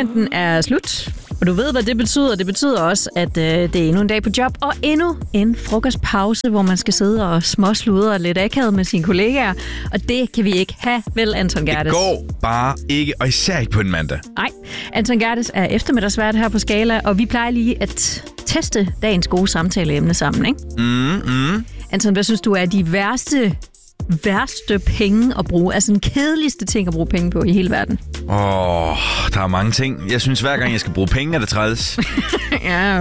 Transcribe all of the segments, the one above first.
Weekenden er slut, og du ved, hvad det betyder. Det betyder også, at det er endnu en dag på job, og endnu en frokostpause, hvor man skal sidde og småsludre lidt akavet med sine kollegaer. Og det kan vi ikke have, vel, Anton Gerdes? Det går bare ikke, og især ikke på en mandag. Nej, Anton Gerdes er eftermiddagsvært her på Skala, og vi plejer lige at teste dagens gode samtaleemne sammen, ikke? Anton, hvad synes du er de værste penge at bruge? Altså den kedeligste ting at bruge penge på i hele verden? Der er mange ting. Jeg synes, hver gang jeg skal bruge penge, er det træls. Ja,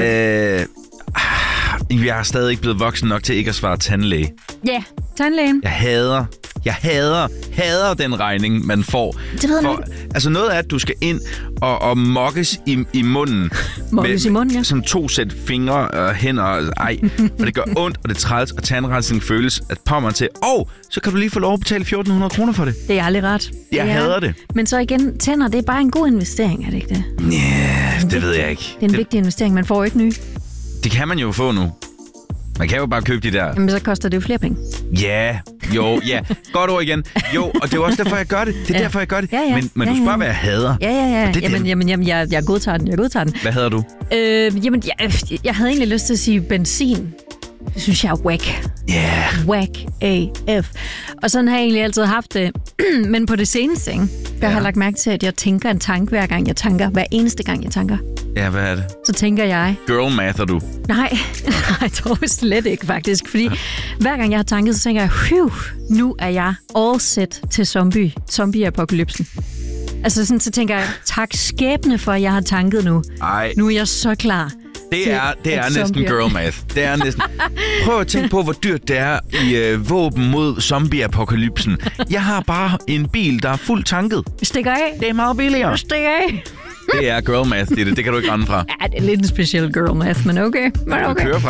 jeg er stadig ikke blevet voksen nok til ikke at svare tandlæge. Ja, tandlægen. Jeg hader den regning, man får. Det ved jeg ikke. Altså noget er, at du skal ind og mokkes i munden. Mokkes i munden, ja. Som 2 sæt fingre og hænder. Og det gør ondt, og det er træls, og tandrensning føles at pommeren til. Så kan du lige få lov at betale 1.400 kroner for det. Det er aldrig ret. Jeg hader det. Men så igen, tænder, det er bare en god investering, er det ikke det? Ja, det ved jeg ikke. Det er en vigtig investering, man får jo ikke ny. Det kan man jo få nu. Man kan jo bare købe de der. Jamen, så koster det jo flere penge. Ja. Godt ord igen. Jo, og det er også derfor, jeg gør det. Det er derfor, jeg gør det. Ja. Men du spørger, hvad jeg hader. Ja. Jamen, jeg godtager den. Hvad hader du? Jeg havde egentlig lyst til at sige benzin. Det synes jeg er whack. Yeah. Whack AF. Og sådan har jeg egentlig altid haft det. Men på det seneste, ikke? Der har jeg lagt mærke til, at jeg tænker en tanke hver gang jeg tanker. Hver eneste gang jeg tanker. Ja, hvad er det? Så tænker jeg... Girl mather du? Nej, jeg tror slet ikke faktisk. Fordi hver gang jeg har tanket, så tænker jeg, nu er jeg all set til zombie-apokalypsen. Altså sådan, så tænker jeg, tak skæbne for, at jeg har tanket nu. Ej. Nu er jeg så klar. Det er næsten girl math. Det er næsten. Prøv at tænke på, hvor dyrt det er i våben mod zombie-apokalypsen. Jeg har bare en bil, der er fuldt tanket. Stikker af. Det er meget billigere. Stikker af. Det er girl math, det kan du ikke rende fra. Ja, det er lidt en speciel girl math, men okay. Man kører fra